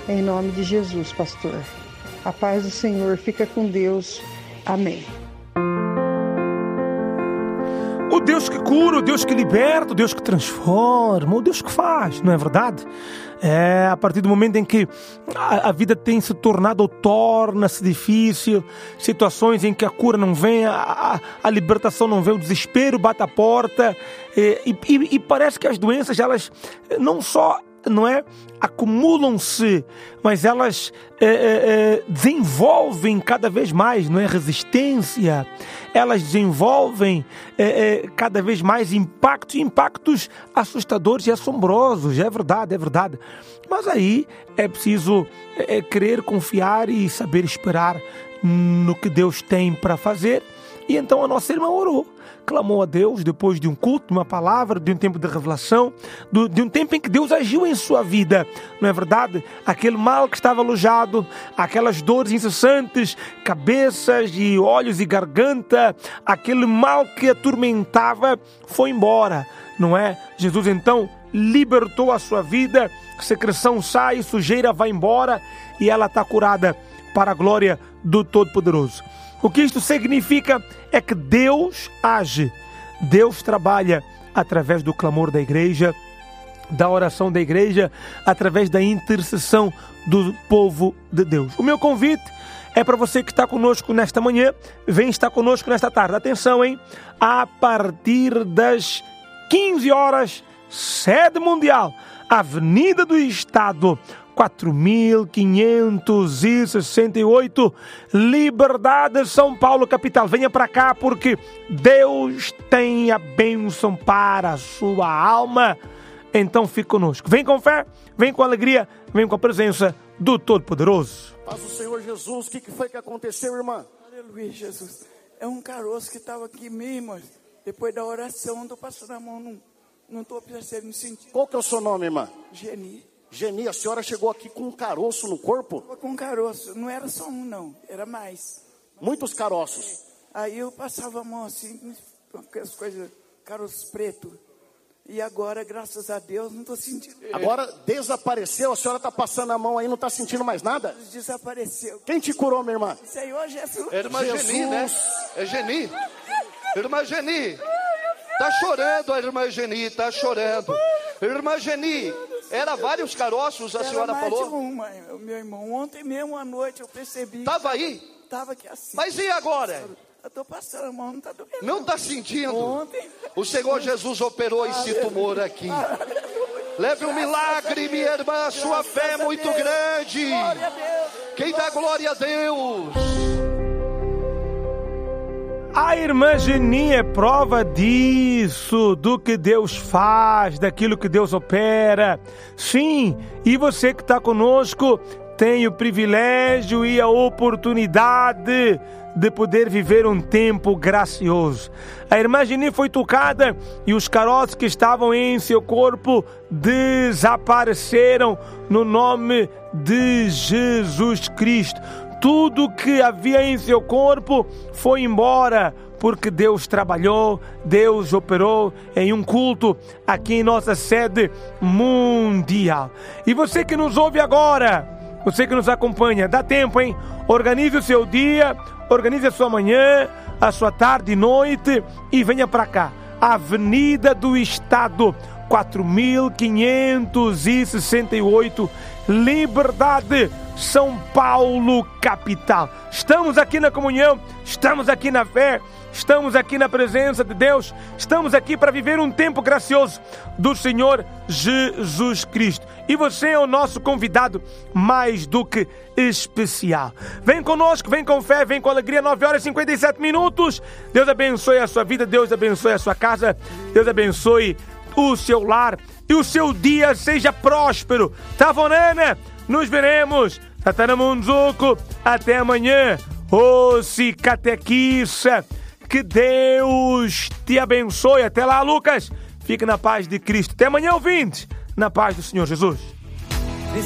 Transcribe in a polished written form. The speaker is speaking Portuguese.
Em nome de Jesus, pastor. A paz do Senhor fica com Deus. Amém. O Deus que cura, o Deus que liberta, o Deus que transforma, o Deus que faz, não é verdade? A partir do momento em que a vida tem se tornado ou torna-se difícil, situações em que a cura não vem, a libertação não vem, o desespero bate à porta, e parece que as doenças, elas não só acumulam-se, mas elas desenvolvem cada vez mais, resistência. Elas desenvolvem cada vez mais impactos assustadores e assombrosos. É verdade. Mas aí é preciso crer, confiar e saber esperar no que Deus tem para fazer. E então a nossa irmã orou, clamou a Deus depois de um culto, de uma palavra, de um tempo de revelação, de um tempo em que Deus agiu em sua vida, não é verdade? Aquele mal que estava alojado, aquelas dores incessantes, cabeças e olhos e garganta, aquele mal que atormentava, foi embora, não é? Jesus então libertou a sua vida, secreção sai, sujeira vai embora e ela está curada para a glória do Todo-Poderoso. O que isto significa é que Deus age, Deus trabalha através do clamor da igreja, da oração da igreja, através da intercessão do povo de Deus. O meu convite é para você que está conosco nesta manhã, vem estar conosco nesta tarde. Atenção, hein? A partir das 15 horas, sede mundial, Avenida do Estado, 4.568, Liberdade, São Paulo, capital. Venha para cá porque Deus tem a bênção para a sua alma. Então fique conosco. Vem com fé, vem com alegria, vem com a presença do Todo-Poderoso. Paz do Senhor Jesus. O que foi que aconteceu, irmã? Aleluia, Jesus. É um caroço que estava aqui mesmo. Depois da oração, estou passando a mão, não estou percebendo sentir. Qual que é o seu nome, irmã? Geni, a senhora chegou aqui com um caroço no corpo? Com um caroço, não era só um não, era mais. Muitos caroços. Aí eu passava a mão assim, com aquelas coisas, caroços preto. E agora, graças a Deus, não estou sentindo. Agora desapareceu, a senhora está passando a mão aí, não está sentindo mais nada? Desapareceu. Quem te curou, minha irmã? Senhor Jesus. Irmã Geni, né? É Geni. Irmã Geni. Tá chorando, a irmã Geni, está chorando. Irmã Geni. Era vários caroços, a senhora falou? Era mais de uma, meu irmão. Ontem mesmo à noite eu percebi. Estava aí? Estava aqui assim. Mas e agora? Eu estou passando a mão, não está doendo. Não está sentindo? Ontem. O Senhor Jesus operou esse tumor aqui. Leve um milagre, minha irmã. Sua fé é muito grande. Glória a Deus. Quem dá glória a Deus? A irmã Geni é prova disso, do que Deus faz, daquilo que Deus opera. Sim, e você que está conosco tem o privilégio e a oportunidade de poder viver um tempo gracioso. A irmã Geni foi tocada e os caroços que estavam em seu corpo desapareceram no nome de Jesus Cristo. Tudo que havia em seu corpo foi embora, porque Deus trabalhou, Deus operou em um culto aqui em nossa sede mundial. E você que nos ouve agora, você que nos acompanha, dá tempo, hein? Organize o seu dia, organize a sua manhã, a sua tarde e noite e venha para cá. Avenida do Estado, 4.568, Liberdade, São Paulo, capital. Estamos aqui na comunhão, estamos aqui na fé, estamos aqui na presença de Deus, estamos aqui para viver um tempo gracioso do Senhor Jesus Cristo. E você é o nosso convidado mais do que especial. Vem conosco, vem com fé, vem com alegria. 9h57. Deus abençoe a sua vida, Deus abençoe a sua casa, Deus abençoe o seu lar e o seu dia seja próspero. Tavonana, nos veremos. Tataramunzuko, até amanhã. Ô cicatequiça, que Deus te abençoe. Até lá, Lucas. Fique na paz de Cristo. Até amanhã, ouvintes. Na paz do Senhor Jesus.